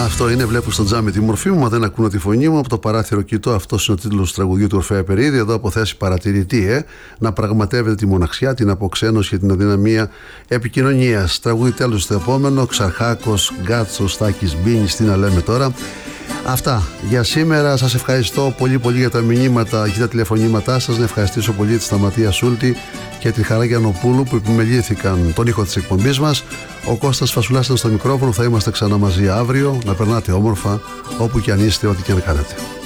Αυτό είναι, βλέπω στο τζάμι τη μορφή μου, μα δεν ακούνε τη φωνή μου. Από το παράθυρο κοιτώ, αυτό είναι ο τίτλος του τραγουδιού του Ορφέα Περίδη. Εδώ από θέση παρατηρητή, να πραγματεύεται τη μοναξιά, την αποξένωση και την αδυναμία επικοινωνίας. Τραγούδι τέλος στο επόμενο. Ξαρχάκος, Γκάτσος, Στάκης, Μπίνης, τι να λέμε τώρα. Αυτά για σήμερα. Σας ευχαριστώ πολύ πολύ για τα μηνύματα και τα τηλεφωνήματά σας. Να ευχαριστήσω πολύ τη Σταματία Σούλτη και τη Χαρά Γιαννοπούλου που επιμελήθηκαν τον ήχο της εκπομπής μας. Ο Κώστας Φασουλάς ήταν στο μικρόφωνο. Θα είμαστε ξανά μαζί αύριο. Να περνάτε όμορφα όπου και αν είστε, ό,τι και αν κάνετε.